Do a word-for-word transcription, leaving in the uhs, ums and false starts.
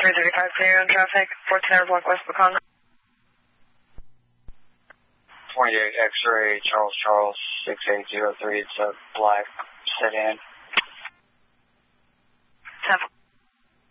three thirty-five clear on traffic, fourteen hour block West Pecan. twenty-eight X-ray, Charles Charles, six eight zero three, it's a black sedan. ten